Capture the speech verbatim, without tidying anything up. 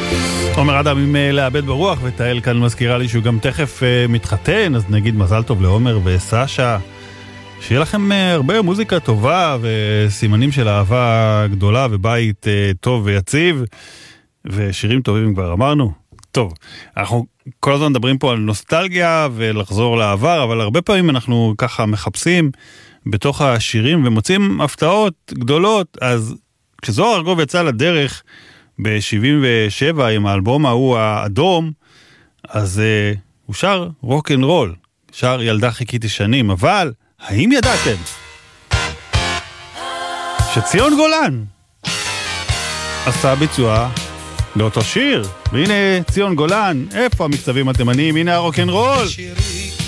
עומר אדם עם לאבד ברוח, ותהל כאן מזכירה לי שהוא גם תכף מתחתן, אז נגיד מזל טוב לעומר וסשה, שיהיה לכם הרבה מוזיקה טובה וסימנים של אהבה גדולה ובית טוב ויציב, ושירים טובים כבר אמרנו. טוב, אנחנו כל הזמן מדברים פה על נוסטלגיה ולחזור לעבר, אבל הרבה פעמים אנחנו ככה מחפשים בתוך השירים ומוצאים הפתעות גדולות. אז כשזוהר ארגוב יצא לדרך ב-שבעים ושבע עם האלבום ההוא האדום, אז uh, הוא שר רוק אנד רול, שר ילדה חיכיתי שנים. אבל האם ידעתם שציון גולן עשה ביצוע לאותו שיר? והנה ציון גולן, איפה המקצבים התימניים? הנה הרוק אנד רול.